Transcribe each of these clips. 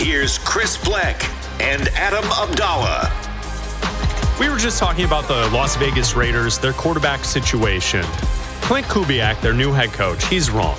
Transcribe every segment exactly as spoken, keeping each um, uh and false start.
here's Chris Bleck and Adam Abdallah. We were just talking about the Las Vegas Raiders, their quarterback situation. Clint Kubiak, their new head coach, he's wrong.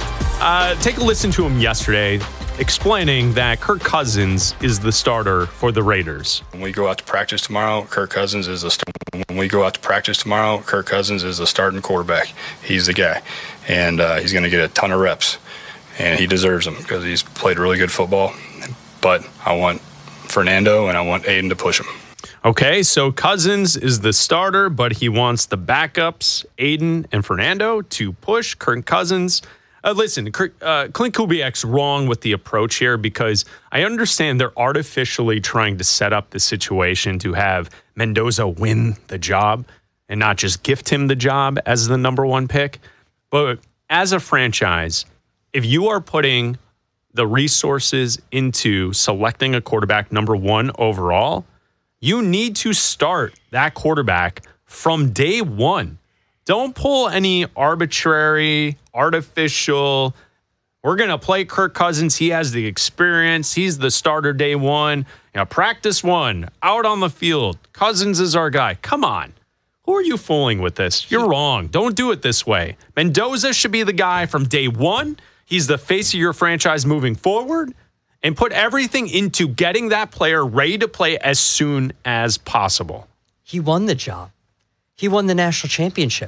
Uh, take a listen to him yesterday explaining that Kirk Cousins is the starter for the Raiders. When we go out to practice tomorrow, Kirk Cousins is the st- when we go out to practice tomorrow, Kirk Cousins is the starting quarterback. He's the guy, and uh, he's going to get a ton of reps, and he deserves them because he's played really good football. But I want Fernando and I want Aiden to push him. Okay, so Cousins is the starter, but he wants the backups, Aiden and Fernando, to push Kirk Cousins. Uh, listen, uh, Clint Kubiak's wrong with the approach here because I understand they're artificially trying to set up the situation to have Mendoza win the job and not just gift him the job as the number one pick. But as a franchise, if you are putting the resources into selecting a quarterback number one overall, you need to start that quarterback from day one. Don't pull any arbitrary, artificial, we're going to play Kirk Cousins. He has the experience. He's the starter day one. You know, practice one, out on the field. Cousins is our guy. Come on. Who are you fooling with this? You're wrong. Don't do it this way. Mendoza should be the guy from day one. He's the face of your franchise moving forward. And put everything into getting that player ready to play as soon as possible. He won the job. He won the national championship.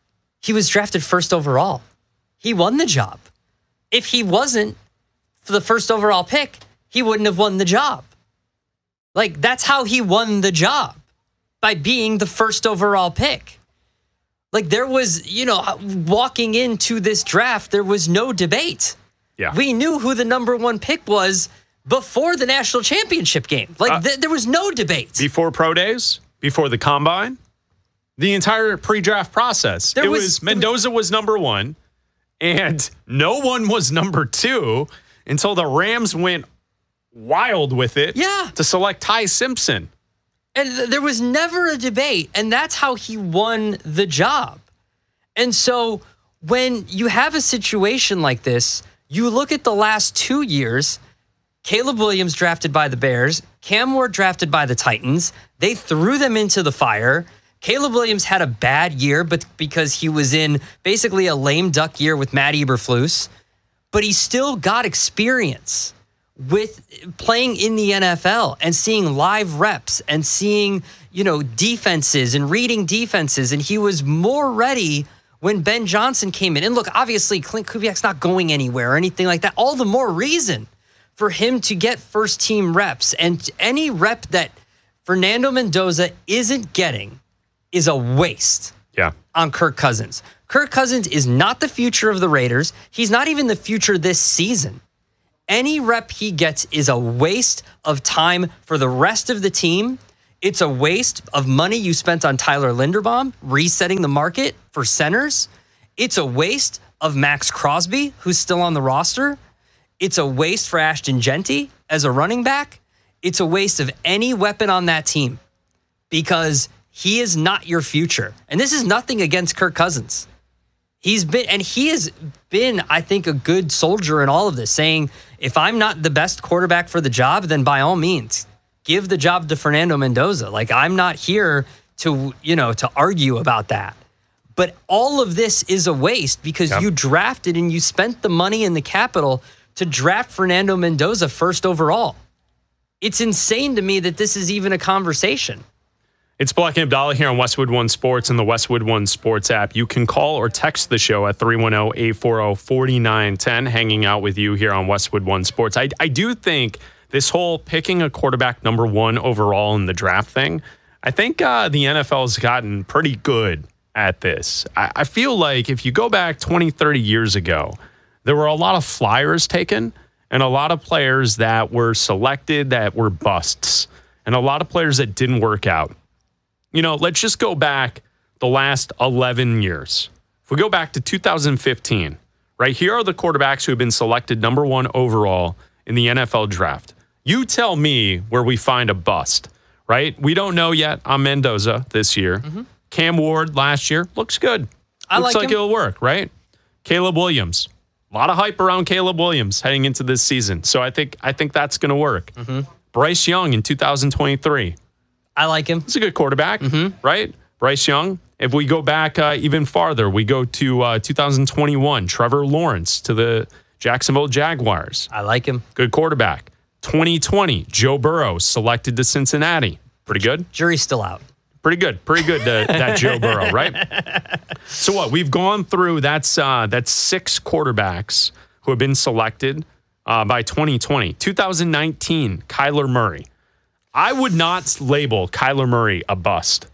He was drafted first overall. He won the job. If he wasn't for the first overall pick, he wouldn't have won the job. Like, that's how he won the job, by being the first overall pick. Like, there was, you know, walking into this draft, there was no debate. Yeah. We knew who the number one pick was before the national championship game. Like, uh, th- there was no debate. Before pro days, before the combine, the entire pre-draft process. There it was, was Mendoza was number one, and no one was number two until the Rams went wild with it yeah. to select Ty Simpson. And th- there was never a debate, and that's how he won the job. And so when you have a situation like this, you look at the last two years, Caleb Williams drafted by the Bears, Cam Ward drafted by the Titans. They threw them into the fire. Caleb Williams had a bad year, but because he was in basically a lame duck year with Matt Eberflus, but he still got experience with playing in the N F L and seeing live reps and seeing, you know, defenses and reading defenses. And he was more ready when Ben Johnson came in. And look, obviously, Clint Kubiak's not going anywhere or anything like that. All the more reason for him to get first team reps. And any rep that Fernando Mendoza isn't getting is a waste yeah. on Kirk Cousins. Kirk Cousins is not the future of the Raiders. He's not even the future this season. Any rep he gets is a waste of time for the rest of the team. It's a waste of money you spent on Tyler Linderbaum, resetting the market for centers. It's a waste of Max Crosby, who's still on the roster. It's a waste for Ashton Genty as a running back. It's a waste of any weapon on that team because he is not your future. And this is nothing against Kirk Cousins. He's been, and he has been, I think, a good soldier in all of this, saying, if I'm not the best quarterback for the job, then by all means, give the job to Fernando Mendoza. Like, I'm not here to, you know, to argue about that. But all of this is a waste because yep. you drafted and you spent the money and the capital to draft Fernando Mendoza first overall. It's insane to me that this is even a conversation. It's Bleck and Abdallah here on Westwood One Sports and the Westwood One Sports app. You can call or text the show at three one zero, eight four zero, four nine one zero, hanging out with you here on Westwood One Sports. I, I do think this whole picking a quarterback number one overall in the draft thing, I think uh, the N F L has gotten pretty good at this. I, I feel like if you go back twenty, thirty years ago, there were a lot of flyers taken and a lot of players that were selected that were busts and a lot of players that didn't work out. You know, let's just go back the last eleven years. If we go back to two thousand fifteen, right, here are the quarterbacks who have been selected number one overall in the N F L draft. You tell me where we find a bust, right? We don't know yet on Mendoza this year. Mm-hmm. Cam Ward last year looks good. I looks like, like him. It'll work, right? Caleb Williams A lot of hype around Caleb Williams heading into this season. So I think I think that's going to work. Mm-hmm. Bryce Young in two thousand twenty-three. I like him. He's a good quarterback, mm-hmm. right? Bryce Young. If we go back uh, even farther, we go to uh, two thousand twenty-one. Trevor Lawrence to the Jacksonville Jaguars. I like him. Good quarterback. twenty twenty, Joe Burrow selected to Cincinnati. Pretty good. Jury's still out. Pretty good. Pretty good, uh, that Joe Burrow, right? So what? We've gone through, that's uh, that's six quarterbacks who have been selected uh, by twenty twenty. two thousand nineteen, Kyler Murray. I would not label Kyler Murray a bust.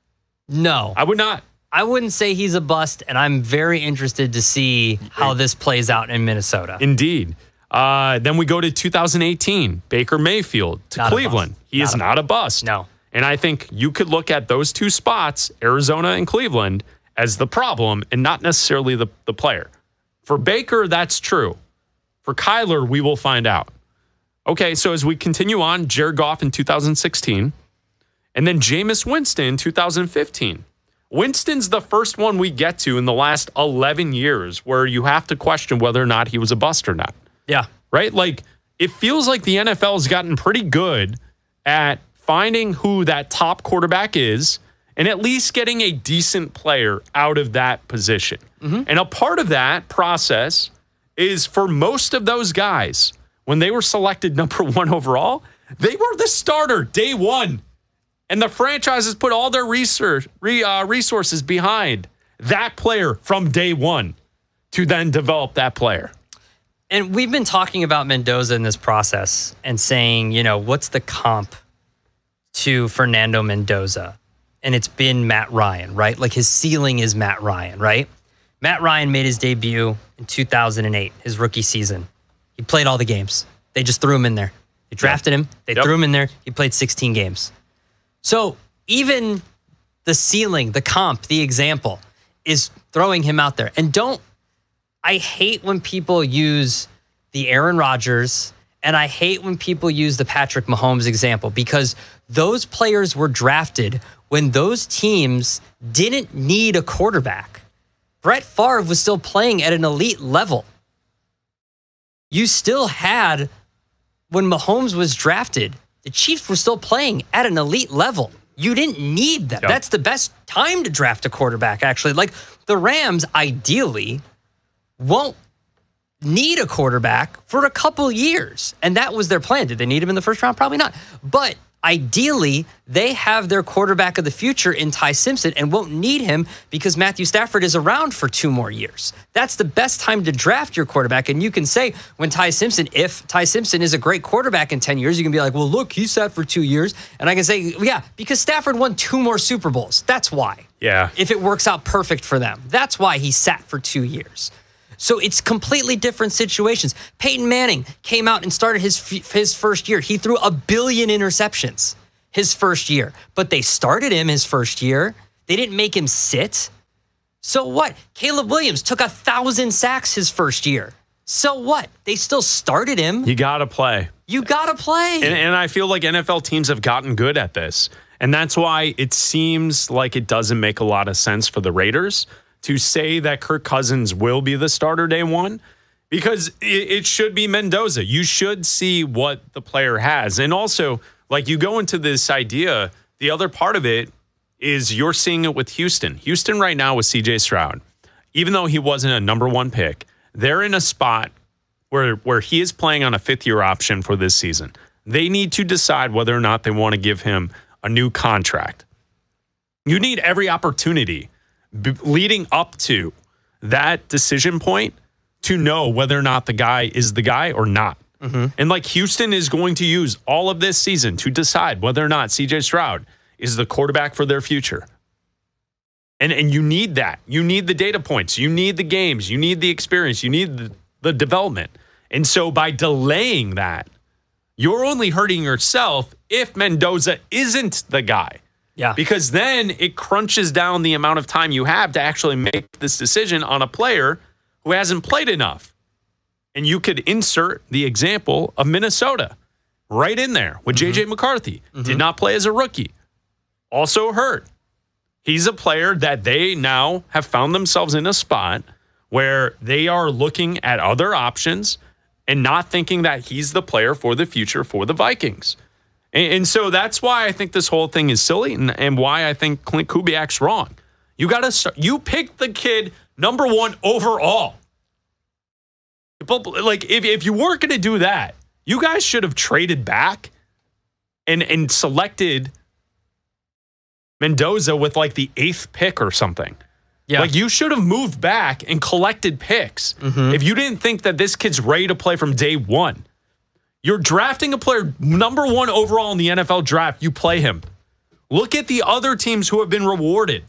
No. I would not. I wouldn't say he's a bust, and I'm very interested to see how this plays out in Minnesota. Indeed. Uh, then we go to two thousand eighteen, Baker Mayfield to Not Cleveland. He not is a not a bust. No. And I think you could look at those two spots, Arizona and Cleveland, as the problem and not necessarily the, the player. For Baker, that's true. For Kyler, we will find out. Okay, so as we continue on, Jared Goff in two thousand sixteen, and then Jameis Winston in two thousand fifteen. Winston's the first one we get to in the last eleven years where you have to question whether or not he was a bust or not. Yeah. Right? Like, it feels like the N F L has gotten pretty good at finding who that top quarterback is and at least getting a decent player out of that position. Mm-hmm. And a part of that process is for most of those guys, when they were selected number one overall, they were the starter day one. And the franchises put all their research, re, uh, resources behind that player from day one to then develop that player. And we've been talking about Mendoza in this process and saying, you know, what's the comp to Fernando Mendoza? And it's been Matt Ryan, right? Like his ceiling is Matt Ryan, right? Matt Ryan made his debut in two thousand eight, his rookie season. He played all the games. They just threw him in there. They drafted him. They yep. threw him in there. He played sixteen games. So even the ceiling, the comp, the example is throwing him out there. And don't, I hate when people use the Aaron Rodgers and I hate when people use the Patrick Mahomes example because those players were drafted when those teams didn't need a quarterback. Brett Favre was still playing at an elite level. You still had, when Mahomes was drafted, the Chiefs were still playing at an elite level. You didn't need them. Yep. That's the best time to draft a quarterback, actually. Like the Rams, ideally, won't need a quarterback for a couple years. And that was their plan. Did they need him in the first round? Probably not. But ideally, they have their quarterback of the future in Ty Simpson and won't need him because Matthew Stafford is around for two more years. That's the best time to draft your quarterback. And you can say when Ty Simpson, if Ty Simpson is a great quarterback in ten years, you can be like, well, look, he sat for two years. And I can say, yeah, because Stafford won two more Super Bowls. That's why. Yeah. If it works out perfect for them. That's why he sat for two years. So it's completely different situations. Peyton Manning came out and started his his first year. He threw a billion interceptions his first year. But they started him his first year. They didn't make him sit. So what? Caleb Williams took a thousand sacks his first year. So what? They still started him. You got to play. You got to play. And, and I feel like N F L teams have gotten good at this. And that's why it seems like it doesn't make a lot of sense for the Raiders to say that Kirk Cousins will be the starter day one, because it, it should be Mendoza. You should see what the player has. And also, like you go into this idea, the other part of it is you're seeing it with Houston. Houston right now with C J Stroud, even though he wasn't a number one pick, they're in a spot where, where he is playing on a fifth year option for this season. They need to decide whether or not they want to give him a new contract. You need every opportunity B- leading up to that decision point to know whether or not the guy is the guy or not. Mm-hmm. And like Houston is going to use all of this season to decide whether or not C J Stroud is the quarterback for their future. And and you need that. You need the data points. You need the games. You need the experience. You need the, the development. And so by delaying that, you're only hurting yourself if Mendoza isn't the guy. Yeah. Because then it crunches down the amount of time you have to actually make this decision on a player who hasn't played enough. And you could insert the example of Minnesota right in there with mm-hmm. J J McCarthy. Mm-hmm. Did not play as a rookie. Also hurt. He's a player that they now have found themselves in a spot where they are looking at other options and not thinking that he's the player for the future for the Vikings. And, and so that's why I think this whole thing is silly and, and why I think Klint Kubiak's wrong. You got to start. You picked the kid number one overall. Like, if, if you weren't going to do that, you guys should have traded back and, and selected Mendoza with like the eighth pick or something. Yeah. Like, you should have moved back and collected picks. Mm-hmm. If you didn't think that this kid's ready to play from day one, you're drafting a player number one overall in the N F L draft. You play him. Look at the other teams who have been rewarded.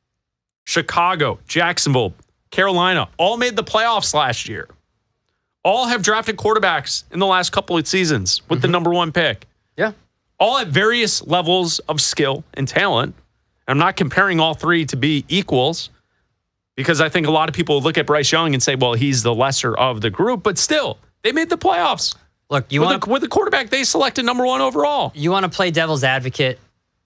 Chicago, Jacksonville, Carolina, all made the playoffs last year. All have drafted quarterbacks in the last couple of seasons with mm-hmm. the number one pick. Yeah. All at various levels of skill and talent. I'm not comparing all three to be equals, because I think a lot of people look at Bryce Young and say, well, he's the lesser of the group, but still, they made the playoffs. Look, you with, want the, with the quarterback they selected number one overall. You want to play devil's advocate?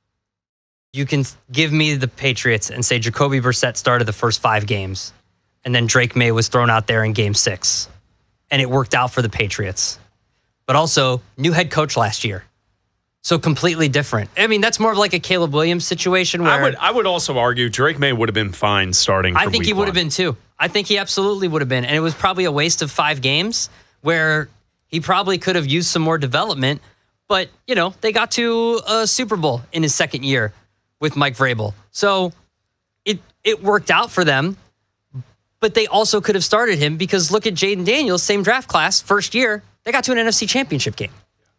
You can give me the Patriots and say Jacoby Brissett started the first five games, and then Drake May was thrown out there in game six, and it worked out for the Patriots. But also, new head coach last year. So completely different. I mean, that's more of like a Caleb Williams situation where I would I would also argue Drake May would have been fine starting. I think he would one. have been too. I think he absolutely would have been. And it was probably a waste of five games where he probably could have used some more development. But, you know, they got to a Super Bowl in his second year with Mike Vrabel. So it it worked out for them. But they also could have started him because look at Jaden Daniels, same draft class, first year. They got to an N F C Championship game.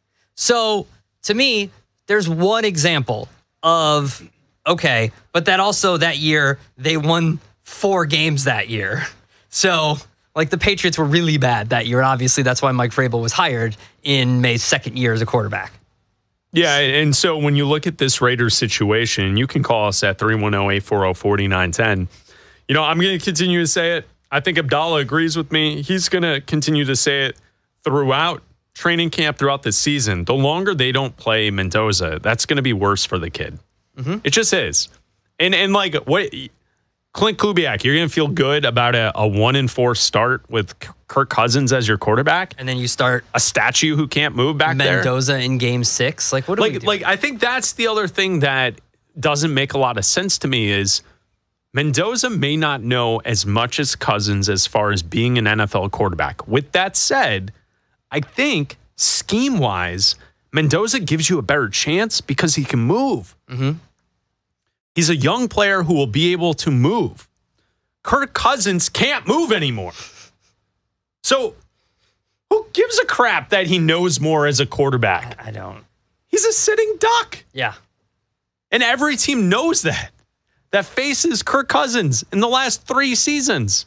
So to me, there's one example of, okay, but that also that year, they won four games that year. So, like, the Patriots were really bad that year. And obviously, that's why Mike Vrabel was hired in May's second year as a quarterback. Yeah, and so when you look at this Raiders situation, you can call us at three one zero, eight four zero, four nine one zero. You know, I'm going to continue to say it. I think Abdallah agrees with me. He's going to continue to say it throughout training camp, throughout the season. The longer they don't play Mendoza, that's going to be worse for the kid. Mm-hmm. It just is. And and like what Klint Kubiak, you're going to feel good about a, a one and four start with Kirk Cousins as your quarterback, and then you start a statue who can't move back Mendoza there. Mendoza in game six. Like what? Do like we do? like I think that's the other thing that doesn't make a lot of sense to me is Mendoza may not know as much as Cousins as far as being an N F L quarterback. With that said, I think scheme-wise, Mendoza gives you a better chance because he can move. Mm-hmm. He's a young player who will be able to move. Kirk Cousins can't move anymore. So who gives a crap that he knows more as a quarterback? I don't. He's a sitting duck. Yeah. And every team knows that. That faces Kirk Cousins in the last three seasons.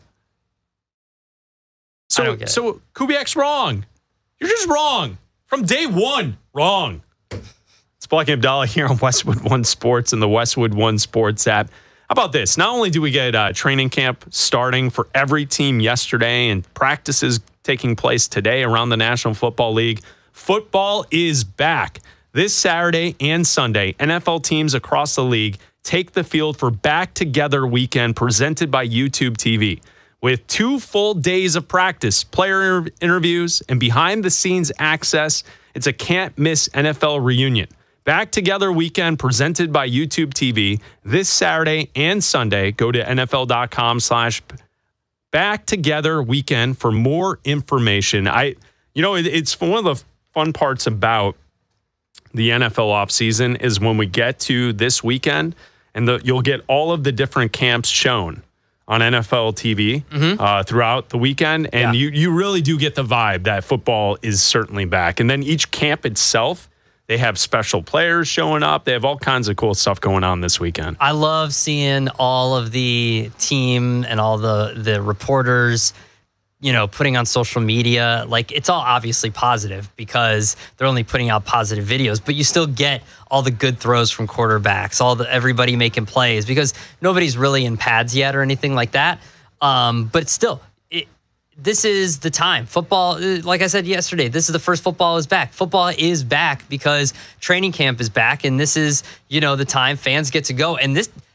So, I don't get it. So Kubiak's wrong. You're just wrong. From day one, wrong. It's Black and Abdallah here on Westwood One Sports and the Westwood One Sports app. How about this? Not only do we get uh, training camp starting for every team yesterday and practices taking place today around the National Football League, football is back. This Saturday and Sunday, N F L teams across the league take the field for Back Together Weekend presented by YouTube T V. With two full days of practice, player interviews, and behind-the-scenes access, it's a can't-miss N F L reunion. Back Together Weekend presented by YouTube T V this Saturday and Sunday. Go to nfl.com slash Back Together Weekend for more information. I, you know, it, it's one of the fun parts about the N F L offseason is when we get to this weekend, and the, you'll get all of the different camps shown on N F L T V mm-hmm. uh, throughout the weekend. And yeah. you, you really do get the vibe that football is certainly back. And then each camp itself, they have special players showing up. They have all kinds of cool stuff going on this weekend. I love seeing all of the team and all the, the reporters, you know, putting on social media. Like, it's all obviously positive because they're only putting out positive videos, but you still get all the good throws from quarterbacks, all the everybody making plays because nobody's really in pads yet or anything like that. Um, but still, it, this is the time. Football, like I said yesterday, this is the first football is back. Football is back because training camp is back, and this is, you know, the time fans get to go. And this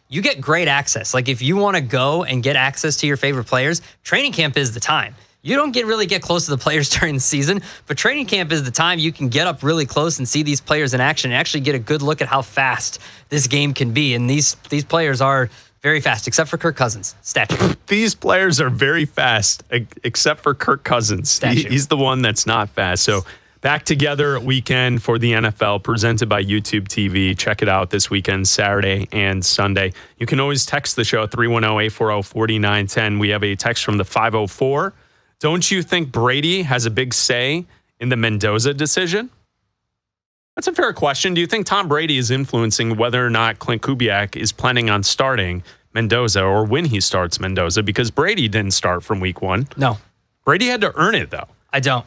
you get great access. Like if you want to go and get access to your favorite players, training camp is the time. You don't get really get close to the players during the season, but training camp is the time you can get up really close and see these players in action and actually get a good look at how fast this game can be. And these these players are very fast, except for Kirk Cousins. Statue. These players are very fast, e- except for Kirk Cousins. He, he's the one that's not fast. So back together weekend for the N F L, presented by YouTube T V. Check it out this weekend, Saturday and Sunday. You can always text the show, three one zero, eight four zero, four nine one zero. We have a text from the five oh four. Don't you think Brady has a big say in the Mendoza decision? That's a fair question. Do you think Tom Brady is influencing whether or not Clint Kubiak is planning on starting Mendoza or when he starts Mendoza? Because Brady didn't start from week one. No. Brady had to earn it, though. I don't.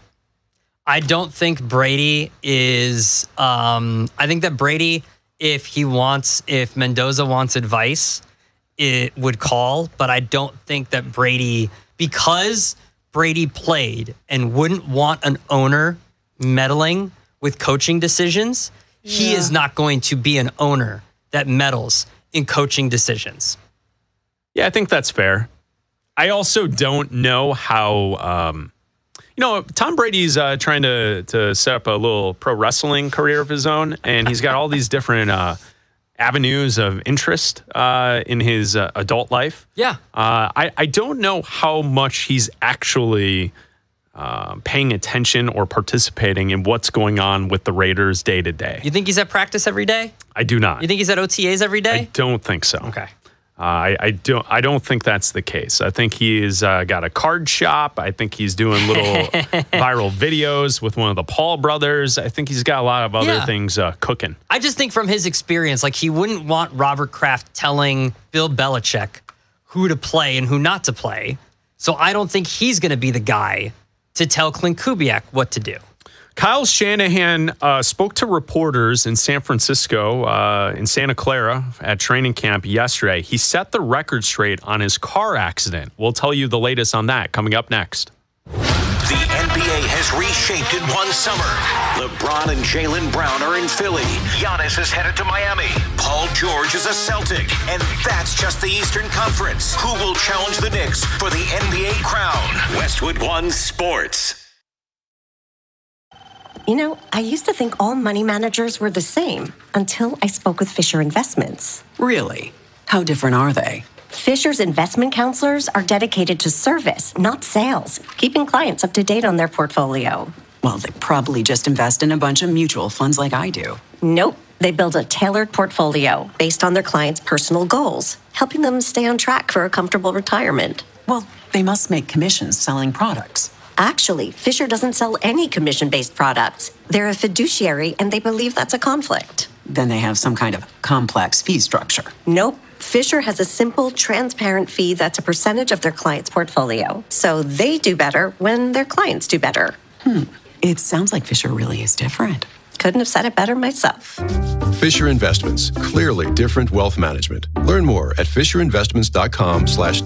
I don't think Brady is, um, I think that Brady, if he wants, if Mendoza wants advice, it would call, but I don't think that Brady, because Brady played and wouldn't want an owner meddling with coaching decisions, yeah. he is not going to be an owner that meddles in coaching decisions. Yeah, I think that's fair. I also don't know how, um, you know, Tom Brady's uh, trying to to set up a little pro wrestling career of his own, and he's got all these different uh, avenues of interest uh, in his uh, adult life. Yeah. Uh, I, I don't know how much he's actually uh, paying attention or participating in what's going on with the Raiders day to day. You think he's at practice every day? I do not. You think he's at O T As every day? I don't think so. Okay. Uh, I, I don't. I don't think that's the case. I think he's uh, got a card shop. I think he's doing little viral videos with one of the Paul brothers. I think he's got a lot of other Yeah. things uh, cooking. I just think from his experience, like he wouldn't want Robert Kraft telling Bill Belichick who to play and who not to play. So I don't think he's going to be the guy to tell Clint Kubiak what to do. Kyle Shanahan uh, spoke to reporters in San Francisco, uh, in Santa Clara at training camp yesterday. He set the record straight on his car accident. We'll tell you the latest on that coming up next. The N B A has reshaped in one summer. LeBron and Jaylen Brown are in Philly. Giannis is headed to Miami. Paul George is a Celtic. And that's just the Eastern Conference. Who will challenge the Knicks for the N B A crown? Westwood One Sports. You know, I used to think all money managers were the same until I spoke with Fisher Investments. Really? How different are they? Fisher's investment counselors are dedicated to service, not sales, keeping clients up to date on their portfolio. Well, they probably just invest in a bunch of mutual funds like I do. Nope. They build a tailored portfolio based on their clients' personal goals, helping them stay on track for a comfortable retirement. Well, they must make commissions selling products. Actually, Fisher doesn't sell any commission-based products. They're a fiduciary, and they believe that's a conflict. Then they have some kind of complex fee structure. Nope. Fisher has a simple, transparent fee that's a percentage of their client's portfolio. So they do better when their clients do better. Hmm. It sounds like Fisher really is different. Couldn't have said it better myself. Fisher Investments. Clearly different wealth management. Learn more at fisher investments dot com slash